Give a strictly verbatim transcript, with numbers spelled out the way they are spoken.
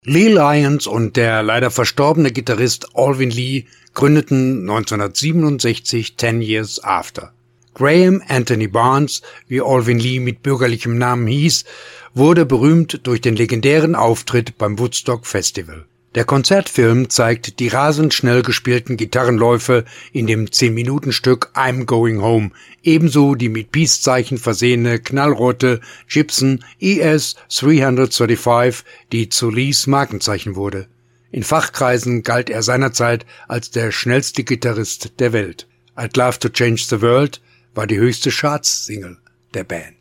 Lee Lyons und der leider verstorbene Gitarrist Alvin Lee gründeten neunzehnhundertsiebenundsechzig Ten Years After. Graham Anthony Barnes, wie Alvin Lee mit bürgerlichem Namen hieß, wurde berühmt durch den legendären Auftritt beim Woodstock Festival. Der Konzertfilm zeigt die rasend schnell gespielten Gitarrenläufe in dem zehn-Minuten-Stück I'm Going Home, ebenso die mit Peace-Zeichen versehene knallrote Gibson E S dreihundertfünfunddreißig, die zu Lees Markenzeichen wurde. In Fachkreisen galt er seinerzeit als der schnellste Gitarrist der Welt. I'd Love to Change the World war die höchste Charts-Single der Band.